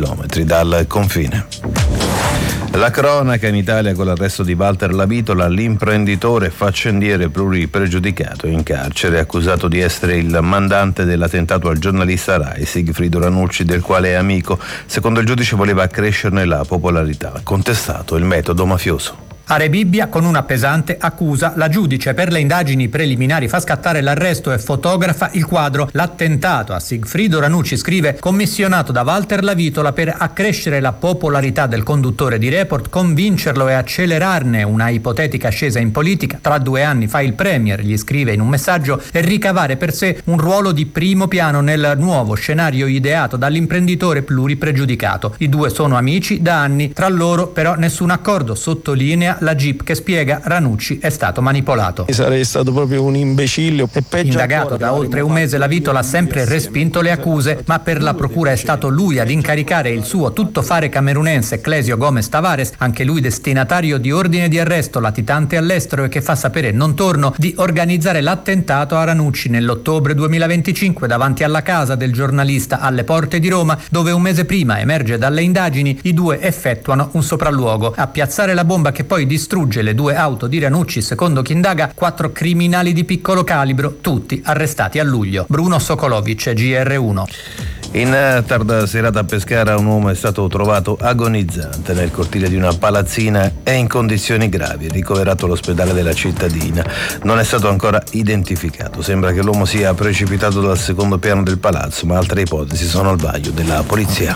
chilometri dal confine. La cronaca in Italia con l'arresto di Walter Lavitola, l'imprenditore faccendiere pluripregiudicato in carcere, accusato di essere il mandante dell'attentato al giornalista Rai Sigfrido Ranucci, del quale è amico. Secondo il giudice voleva accrescerne la popolarità, contestato il metodo mafioso. A Rebibbia, con una pesante accusa, la giudice per le indagini preliminari fa scattare l'arresto e fotografa il quadro "L'attentato a Sigfrido Ranucci", scrive, commissionato da Walter Lavitola per accrescere la popolarità del conduttore di Report, convincerlo e accelerarne una ipotetica ascesa in politica. Tra 2 anni fa il premier, gli scrive in un messaggio, e ricavare per sé un ruolo di primo piano nel nuovo scenario ideato dall'imprenditore pluripregiudicato. I due sono amici da anni, tra loro però nessun accordo, sottolinea la GIP, che spiega Ranucci è stato manipolato. Sarei stato proprio un imbecille. Indagato da oltre un mese, Lavitola ha sempre respinto le accuse, ma per la procura è stato lui ad incaricare il suo tuttofare camerunense Clesio Gomez Tavares, anche lui destinatario di ordine di arresto, latitante all'estero e che fa sapere non torno, di organizzare l'attentato a Ranucci nell'ottobre 2025 davanti alla casa del giornalista alle porte di Roma, dove un mese prima, emerge dalle indagini, i due effettuano un sopralluogo. A piazzare la bomba che poi distrugge le 2 auto di Ranucci, secondo chi indaga, 4 criminali di piccolo calibro, tutti arrestati a luglio. Bruno Sokolovic, GR1. In tarda serata a Pescara un uomo è stato trovato agonizzante nel cortile di una palazzina e in condizioni gravi, ricoverato all'ospedale della cittadina. Non è stato ancora identificato. Sembra che l'uomo sia precipitato dal secondo piano del palazzo, ma altre ipotesi sono al vaglio della polizia.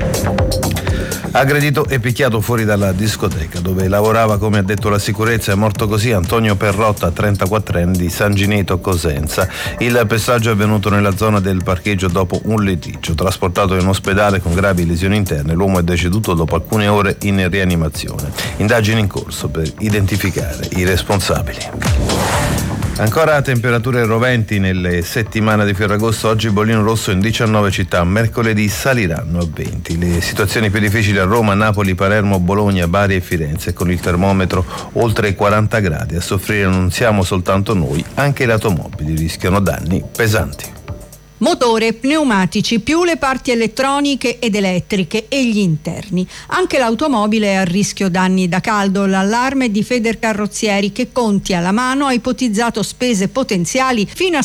Aggredito e picchiato fuori dalla discoteca dove lavorava come addetto alla sicurezza, è morto così Antonio Perrotta, 34enne di San Gineto Cosenza. Il pestaggio è avvenuto nella zona del parcheggio dopo un litigio. Trasportato in ospedale con gravi lesioni interne, l'uomo è deceduto dopo alcune ore in rianimazione. Indagini in corso per identificare i responsabili. Ancora temperature roventi nelle settimane di Ferragosto. Oggi bollino rosso in 19 città, mercoledì saliranno a 20. Le situazioni più difficili a Roma, Napoli, Palermo, Bologna, Bari e Firenze, con il termometro oltre i 40 gradi. A soffrire non siamo soltanto noi, anche le automobili rischiano danni pesanti. Motore, pneumatici, più le parti elettroniche ed elettriche e gli interni. Anche l'automobile è a rischio danni da caldo. L'allarme di Federcarrozzieri, che conti alla mano ha ipotizzato spese potenziali fino a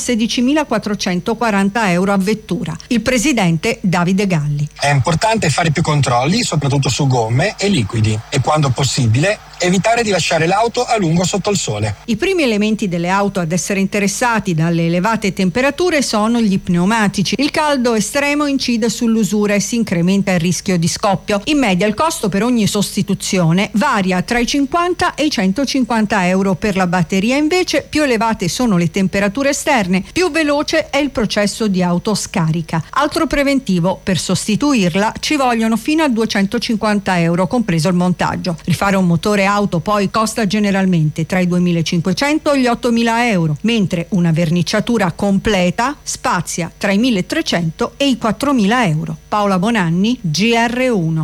16.440 euro a vettura. Il presidente Davide Galli. È importante fare più controlli, soprattutto su gomme e liquidi, e quando possibile evitare di lasciare l'auto a lungo sotto il sole. I primi elementi delle auto ad essere interessati dalle elevate temperature sono gli pneumatici. Il caldo estremo incide sull'usura e si incrementa il rischio di scoppio. In media il costo per ogni sostituzione varia tra i 50 e i 150 euro. Per la batteria invece più elevate sono le temperature esterne, più veloce è il processo di autoscarica. Altro preventivo: per sostituirla ci vogliono fino a 250 euro, compreso il montaggio. Rifare un motore auto poi costa generalmente tra i 2.500 e gli 8.000 euro, mentre una verniciatura completa spazia tra i 1.300 e i 4.000 euro. Paola Bonanni, GR1.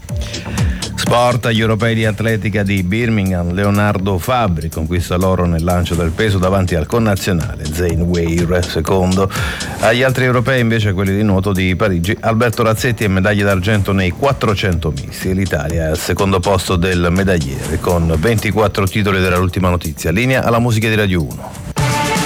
Sport, agli europei di atletica di Birmingham, Leonardo Fabbri conquista l'oro nel lancio del peso davanti al connazionale Zane Weir, secondo. Agli altri europei invece, quelli di nuoto di Parigi, Alberto Razzetti è medaglia d'argento nei 400 misti. L'Italia è al secondo posto del medagliere con 24 titoli dell'ultima notizia. Linea alla musica di Radio 1.